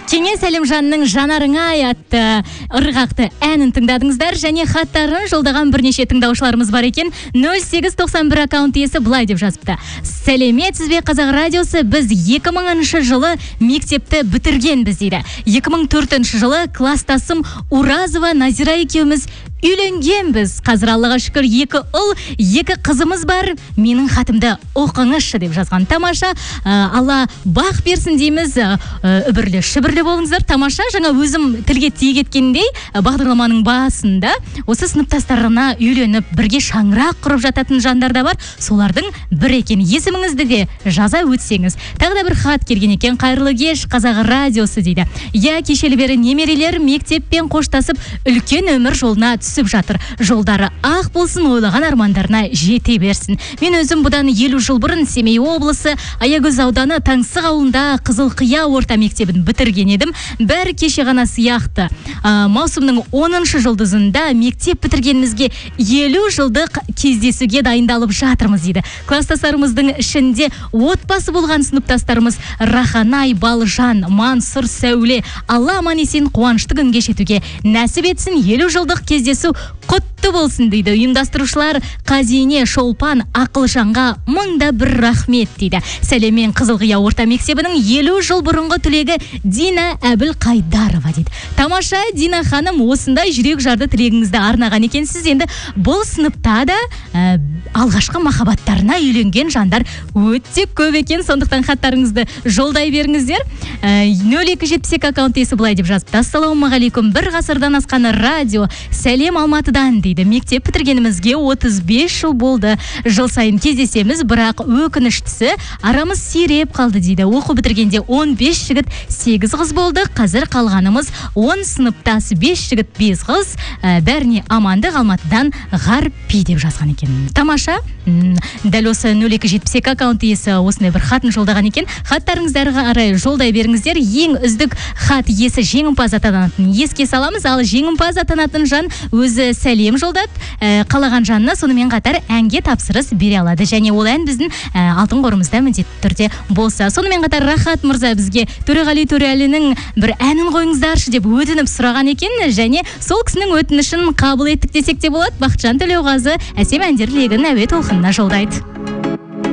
Кеңес Әлімжанның жанарыңа атты ырғақты әнін тыңдадыңыздар, және хаттарын жолдаған бірнеше тыңдаушыларымыз бар екен. 0891 аккаунт иесі былай деп жазыпты: сәлеметсіз бе, Қазақ радиосы, біз 2000 жылы мектепті бітіргенбіз дейді. 2004 жылы класстасым Уразова Назира екеуміз үйленгенбіз. Қазір Аллаға шүкір 2 ұл, 2 қызымыз бар. Менің хатымды оқыңызшы деп жазған. Тамаша, Алла бақ берсін дейміз. Үбірлі шүбірлі болыңыздар. Тамаша, жаңа өзім тілге тиек еткендей, бағдарламаның басында осы сыныптастарына үйленіп бірге шаңырақ құрып жататын жандар да бар. Солардың бір екен. Есіміңізді де жаза өтсеңіз. Тағы да бір хат келген екен. Қайырлы кеш, Қазақ радиосы дейді. Я кешелі бері немерелер мектеппен қоштасып үлкен өмір жолына түсіп жатыр. Жолдары ақ болсын, ойлаған армандарына жете берсін. Мен өзім бұдан 50 жыл бұрын Семей облысы Аягөз ауданы Таңсық ауылында Қызылқия орта мектебін бітірген едім. Бәрі кеше ғана сияқты. Маусымның 10 жұлдызында мектеп бітіргенімізге 50 жылдық кездесуге дайындалып жатырмыз дейді. Класстастарымыздың ішінде отбасы болған сыныптастарымыз Раханай, Балжан, Мансұр, Сәуле, Алла аман есен қуанышты күнге жетуге нәсіп етсін. 50 жылдық кездесу құтты болсын дейді. Ұйымдастырушылар Қазине, Шолпан, Ақылжанға мыңда бір рахмет дейді. Сәлемен Қызылқия орта мектебінің 50 жыл бұрынғы түлегі Дина Әбіл Қайдарова дейді. Тамаша, Дина ханым, осындай жүрек жарды тілегіңізді арнаған екенсіз. Енді бұл сыныпта да алғашқы махаббаттарына үйленген жандар өте көп екен. Сондықтан хаттарыңызды жолдай беріңіздер. 0272 аккаунт иесі былай деп жазыпты: ассалаумағалейкум, бір ғасырдан асқан радио, сәлем Алматыдан дейді. Мектеп бітіргенімізге 35 жыл болды. Жыл сайын кездесеміз, бірақ өкініштісі арамыз сиреп қалды дейді. Оқу бітіргенде 15 жігіт, 8 қыз болды. Қазір қалғанымыз 10 сыныптас, 5 жігіт, 5 қыз. Бәріне амандық, Алматыдан Ғарпи деп жазған екен. Тамаша, дәл осы 0272 аккаунт иесі осындай бір хатын жолдаған екен. Хаттарыңыздарға қарай жолдай беріңіздер. Ең үздік хат иесі жеңімпаз атанатын еске саламыз. Ал жеңімпаз атанатын жан өзі сәлем жолдап, қалаған жанына сонымен қатар әнге тапсырыс бере алады. Және ол ән біздің алтын қорымызда міндетті түрде болса. Сонымен қатар Рахат мырза бізге Төреғали Төреәлінің бір әнін қойыңыздаршы деп өтініп сұраған екен. Және сол кісінің өтінішін қабыл еттік десек те болады. Бақытжан Төлеуғазы әсем әндер легін әуе толқынына жолдайды.